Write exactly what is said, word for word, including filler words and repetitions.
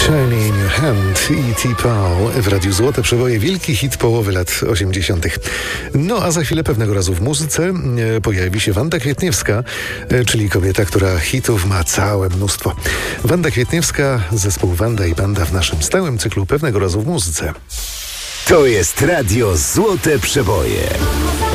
Shiny in Your Hand i T-Paul w Radiu Złote Przeboje. Wielki hit połowy lat osiemdziesiątych. No a za chwilę pewnego razu w muzyce e, pojawi się Wanda Kwietniewska, e, czyli kobieta, która hitów ma całe mnóstwo. Wanda Kwietniewska, zespół Wanda i Banda w naszym stałym cyklu pewnego razu w muzyce. To jest Radio Złote Przeboje.